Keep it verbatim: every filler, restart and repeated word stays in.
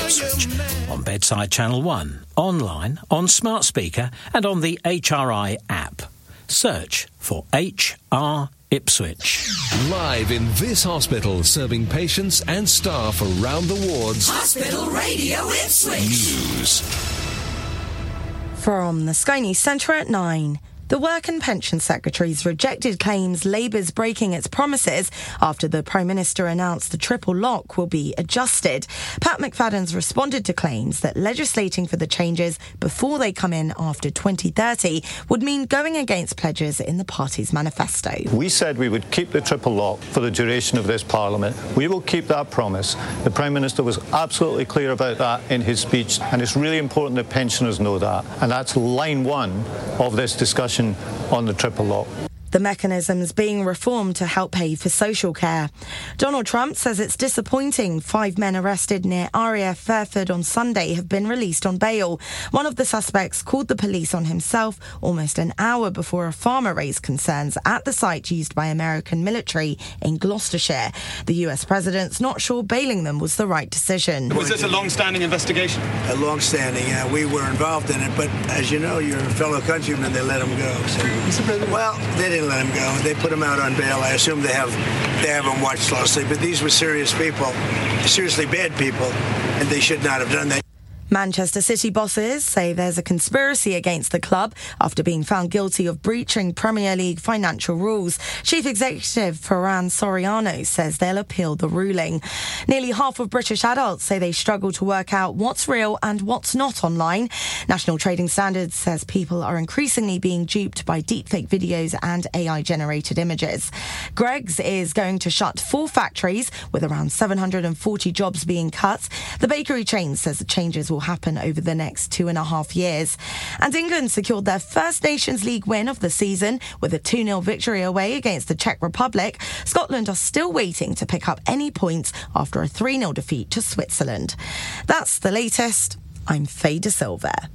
Ipswich. On Bedside Channel one, online, on smart speaker and on the H R I app. Search for H R Ipswich. Live in this hospital, serving patients and staff around the wards. Hospital Radio Ipswich. News. From the Sky News Centre at nine. The Work and Pension Secretary's rejected claims Labour's breaking its promises after the Prime Minister announced the triple lock will be adjusted. Pat McFadden's responded to claims that legislating for the changes before they come in after twenty thirty would mean going against pledges in the party's manifesto. We said we would keep the triple lock for the duration of this Parliament. We will keep that promise. The Prime Minister was absolutely clear about that in his speech, and it's really important that pensioners know that. And that's line one of this discussion on the triple lock. The mechanism's being reformed to help pay for social care. Donald Trump says it's disappointing five men arrested near R A F Fairford on Sunday have been released on bail. One of the suspects called the police on himself almost an hour before a farmer raised concerns at the site used by American military in Gloucestershire. The U S president's not sure bailing them was the right decision. Was this a long-standing investigation? A long-standing, yeah. We were involved in it, but as you know, your fellow countrymen, they let them go. So, Mister President, well, they didn't let him go. They put him out on bail. I assume they have they have him watched closely. But these were serious people, seriously bad people, and they should not have done that. Manchester City bosses say there's a conspiracy against the club after being found guilty of breaching Premier League financial rules. Chief Executive Ferran Soriano says they'll appeal the ruling. Nearly half of British adults say they struggle to work out what's real and what's not online. National Trading Standards says people are increasingly being duped by deepfake videos and A I-generated images. Greggs is going to shut four factories with around seven hundred forty jobs being cut. The bakery chain says the changes will happen over the next two and a half years. And England secured their first Nations League win of the season with a two nil victory away against the Czech Republic. Scotland are still waiting to pick up any points after a three nil defeat to Switzerland. That's the latest. I'm Faye De Silva.